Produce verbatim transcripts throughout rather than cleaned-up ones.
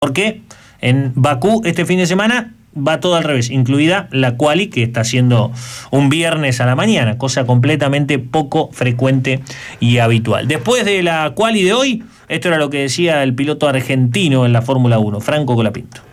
Porque en Bakú este fin de semana va todo al revés, incluida la quali, que está haciendo un viernes a la mañana, cosa completamente poco frecuente y habitual. Después de la quali de hoy, esto era lo que decía el piloto argentino en la Fórmula uno, Franco Colapinto.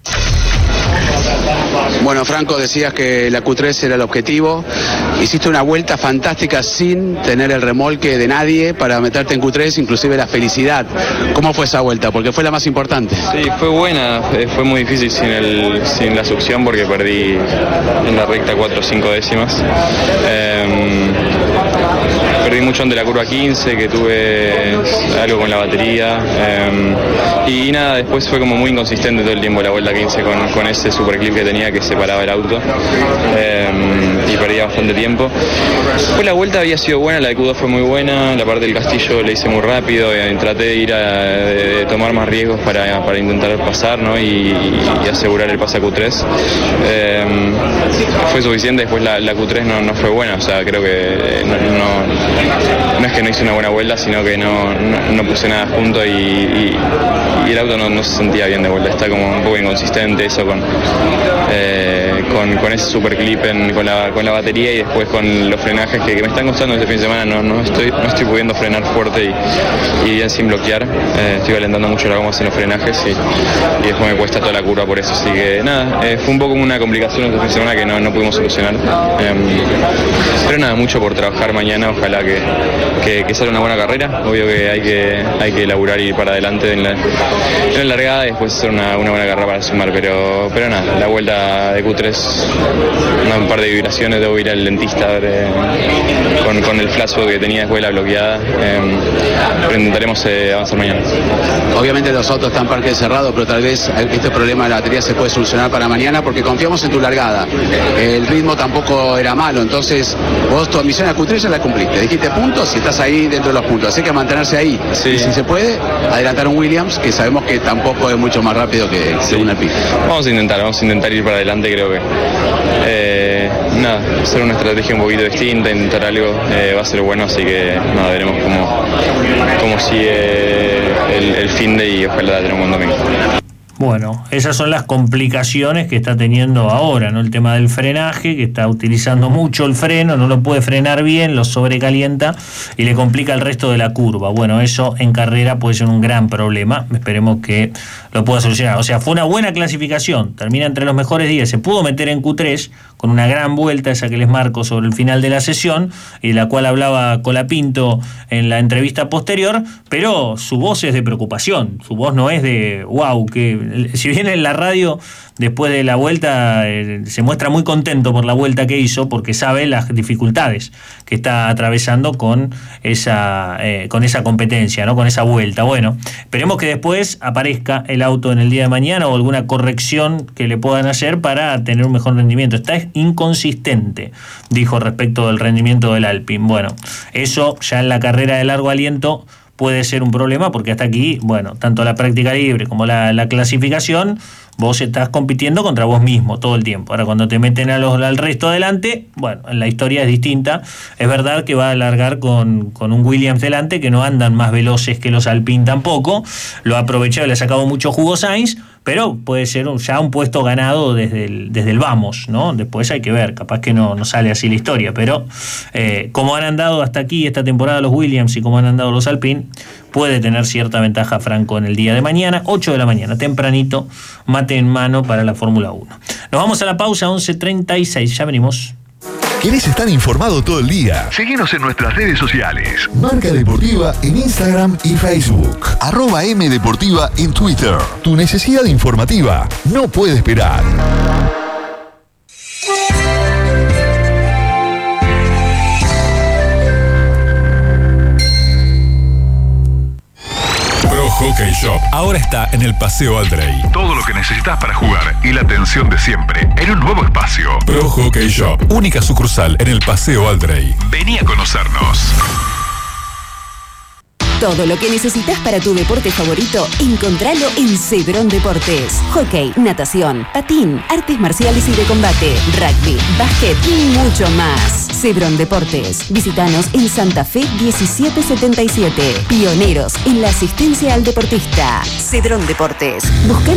Bueno, Franco, decías que la Q tres era el objetivo. Hiciste una vuelta fantástica sin tener el remolque de nadie para meterte en Q tres, inclusive la felicidad. ¿Cómo fue esa vuelta? Porque fue la más importante. Sí, fue buena. Fue muy difícil sin, el, sin la succión porque perdí en la recta cuatro o cinco décimas. Eh, perdí mucho ante la curva quince, que tuve algo con la batería. Eh, y nada, después fue como muy inconsistente todo el tiempo la vuelta quince con, con ese superclip que tenía que separaba el auto. Eh, y perdía bastante tiempo. Después la vuelta había sido buena, la de Q dos fue muy buena, la parte del castillo la hice muy rápido, y traté de ir a de tomar más riesgos para, para intentar pasar, ¿no? y, y asegurar el pase a Q tres. Eh, fue suficiente, después la, la Q tres no, no fue buena, o sea, creo que no, no, no es que no hice una buena vuelta, sino que no, no, no puse nada junto y, y, y el auto no, no se sentía bien de vuelta, está como un poco inconsistente eso con, eh, con, con ese superclip en, con, la, con la batería y después con los frenajes que, que me están costando este fin de semana, no, no, estoy, no estoy pudiendo frenar fuerte y, y bien sin bloquear, eh, estoy alentando mucho la goma en los frenajes y, y después me cuesta toda la curva por eso, así que nada, eh, fue un poco una complicación este fin de semana que no, no pudimos solucionar, eh, pero nada, mucho por trabajar mañana, ojalá que, que, que salga una buena carrera, obvio que hay que, hay que laburar y ir para adelante en la, en la largada y después hacer una, una buena carrera para sumar, pero, pero nada, la vuelta de Q tres, una, un par de vibraciones, debo ir al dentista a ver, eh, con, con el flasho que tenía después de la bloqueada, eh, pero intentaremos eh, avanzar mañana. Obviamente los autos están parque cerrado, pero tal vez este problema de la batería se puede solucionar para mañana porque confiamos en tu largada. El ritmo tampoco era malo, entonces vos tu misión a Q tres ya la cumpliste, dijiste puntos y estás ahí dentro de los puntos, así que mantenerse ahí. Sí. Y si se puede, adelantar un Williams, que sabemos que tampoco es mucho más rápido que sí. Según el pico. Vamos a intentar, vamos a intentar ir para adelante, creo que eh, nada, hacer una estrategia un poquito distinta, intentar algo, eh, va a ser bueno, así que nada, veremos cómo, cómo sigue el, el fin de y ojalá tener un buen domingo. Bueno, esas son las complicaciones que está teniendo ahora, ¿no? El tema del frenaje, que está utilizando mucho el freno, no lo puede frenar bien, lo sobrecalienta y le complica el resto de la curva. Bueno, eso en carrera puede ser un gran problema, esperemos que lo pueda solucionar. O sea, fue una buena clasificación, termina entre los mejores diez, se pudo meter en Q tres con una gran vuelta, esa que les marco sobre el final de la sesión, y de la cual hablaba Colapinto en la entrevista posterior, pero su voz es de preocupación, su voz no es de wow, que si bien en la radio después de la vuelta eh, se muestra muy contento por la vuelta que hizo, porque sabe las dificultades que está atravesando con esa eh, con esa competencia, ¿no? Con esa vuelta. Bueno, esperemos que después aparezca el auto en el día de mañana o alguna corrección que le puedan hacer para tener un mejor rendimiento. Está inconsistente, dijo respecto del rendimiento del Alpine. Bueno, eso ya en la carrera de largo aliento puede ser un problema, porque hasta aquí, bueno, tanto la práctica libre como la, la clasificación, vos estás compitiendo contra vos mismo todo el tiempo. Ahora, cuando te meten a los, al resto adelante, bueno, la historia es distinta. Es verdad que va a alargar con, con un Williams delante, que no andan más veloces que los Alpine tampoco. Lo ha aprovechado y le ha sacado mucho jugo Sainz, pero puede ser un, ya un puesto ganado desde el, desde el vamos, ¿no? Después hay que ver, capaz que no, no sale así la historia, pero eh, como han andado hasta aquí esta temporada los Williams y como han andado los Alpine, puede tener cierta ventaja Franco en el día de mañana, ocho de la mañana, tempranito, mate en mano para la Fórmula uno. Nos vamos a la pausa, once treinta y seis, ya venimos. ¿Querés estar informado todo el día? Seguinos en nuestras redes sociales. Marca Deportiva en Instagram y Facebook. Arroba M Deportiva en Twitter. Tu necesidad informativa no puede esperar. Hockey Shop ahora está en el Paseo Aldrey. Todo lo que necesitas para jugar y la atención de siempre en un nuevo espacio. Pro Hockey Shop, única sucursal en el Paseo Aldrey. Vení a conocernos. Todo lo que necesitas para tu deporte favorito, encontralo en Cedrón Deportes. Hockey, natación, patín, artes marciales y de combate, rugby, básquet y mucho más. Cedrón Deportes. Visítanos en Santa Fe diecisiete setenta y siete. Pioneros en la asistencia al deportista. Cedrón Deportes. Busca